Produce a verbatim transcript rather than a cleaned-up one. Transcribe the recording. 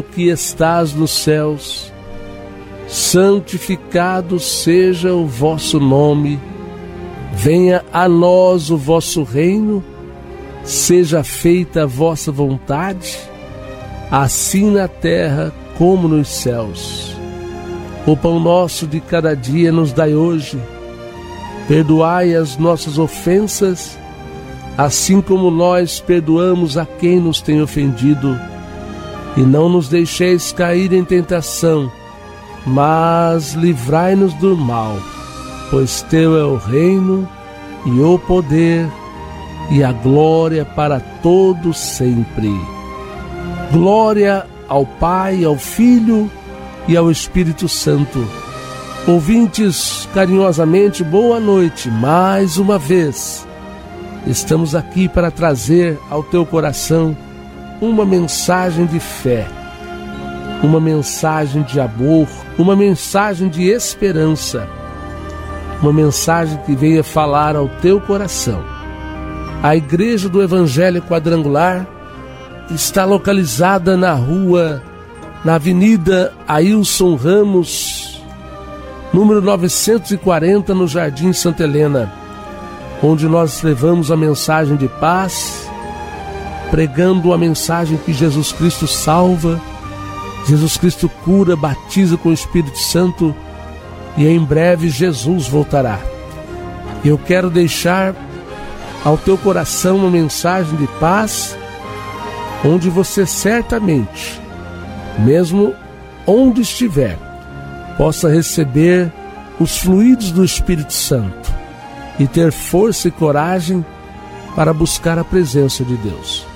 que estás nos céus, santificado seja o vosso nome, venha a nós o vosso reino, seja feita a vossa vontade, assim na terra como nos céus. O pão nosso de cada dia nos dai hoje, perdoai as nossas ofensas, assim como nós perdoamos a quem nos tem ofendido, e não nos deixeis cair em tentação, mas livrai-nos do mal, pois teu é o reino e o poder e a glória para todos sempre. Glória ao Pai, ao Filho e ao Espírito Santo. Ouvintes, carinhosamente, boa noite. Mais uma vez, estamos aqui para trazer ao teu coração uma mensagem de fé, uma mensagem de amor, uma mensagem de esperança, uma mensagem que venha falar ao teu coração. A Igreja do Evangelho Quadrangular está localizada na rua, na Avenida Ailson Ramos, número novecentos e quarenta, no Jardim Santa Helena, onde nós levamos a mensagem de paz, pregando a mensagem que Jesus Cristo salva, Jesus Cristo cura, batiza com o Espírito Santo, e em breve Jesus voltará. Eu quero deixar ao teu coração uma mensagem de paz, onde você certamente, mesmo onde estiver, possa receber os fluidos do Espírito Santo e ter força e coragem para buscar a presença de Deus.